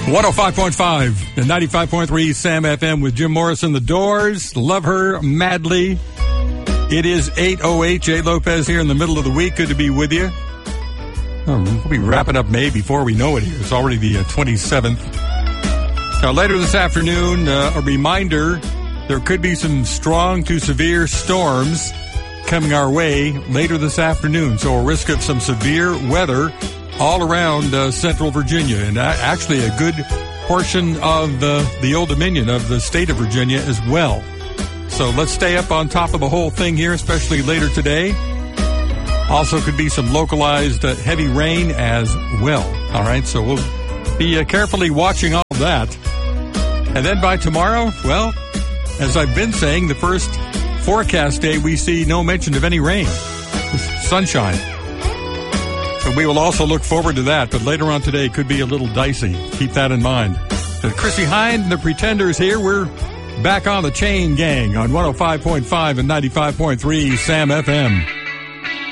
105.5 and 95.3 Sam FM with Jim Morrison, The Doors. Love her madly. It is 8:08. Jay Lopez here in the middle of the week. Good to be with you. We'll be wrapping up May before we know it here. It's already the 27th. Now, later this afternoon, a reminder, there could be some strong to severe storms coming our way later this afternoon. So a risk of some severe weather all around central Virginia, and actually a good portion of the Old Dominion of the state of Virginia as well. So let's stay up on top of the whole thing here, especially later today. Also could be some localized heavy rain as well. All right, so we'll be carefully watching all of that. And then by tomorrow, well, as I've been saying, the first forecast day we see no mention of any rain. It's sunshine. So we will also look forward to that, but later on today could be a little dicey. Keep that in mind. Chrissy Hind and the Pretenders here. We're back on the Chain Gang on 105.5 and 95.3 Sam FM.